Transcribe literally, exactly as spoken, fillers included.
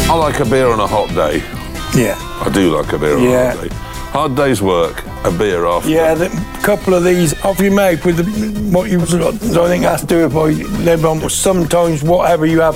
I like a beer on a hot day. Yeah. I do like a beer on Yeah. a hot day. Hard day's work, a beer after. Yeah, the couple of these off you make with the, what you've got. So I think that's do it by Lebanon. Sometimes whatever you have